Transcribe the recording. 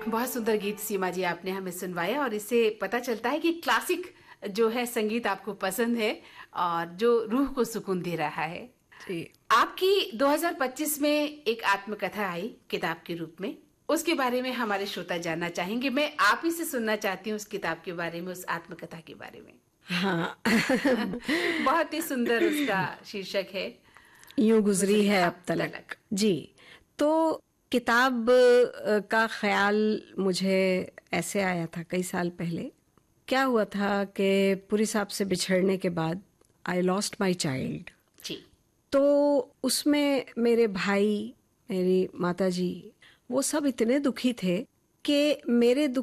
बहुत सुंदर गीत सीमा जी आपने हमें सुनवाया और इससे पता चलता है कि क्लासिक जो है संगीत आपको पसंद है और जो रूह को सुकून दे रहा है। जी। आपकी 2025 में एक आत्मकथा आई किताब के रूप में, उसके बारे में हमारे श्रोता जानना चाहेंगे। मैं आप ही से सुनना चाहती हूँ उस किताब के बारे में, उस आत्मकथा के बारे में। हाँ। बहुत ही सुंदर उसका शीर्षक है, यूं गुजरी गुजरी है अब अब तलक। तलक। जी। तो किताब का ख्याल मुझे ऐसे आया था कई साल पहले। क्या हुआ था कि पूरी साहब से बिछड़ने के बाद आई लॉस्ट माई चाइल्ड। जी। तो उसमें मेरे भाई, मेरी माताजी, वो सब इतने दुखी थे कि मेरे दुख